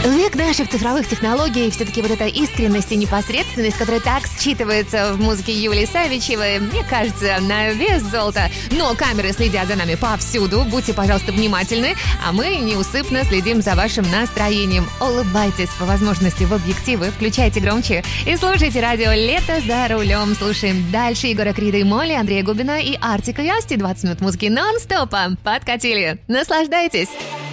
Век наших цифровых технологий, все-таки вот эта искренность и непосредственность, которая так считывается в музыке Юлии Савичевой, мне кажется, на вес золота. Но камеры следят за нами повсюду, будьте, пожалуйста, внимательны, а мы неусыпно следим за вашим настроением. Улыбайтесь по возможности в объективы, включайте громче и слушайте радио «Лето за рулем». Слушаем дальше Егора Крида и Молли, Андрея Губина и Артика и Асти. 20 минут музыки нон-стопа. Подкатили. Наслаждайтесь.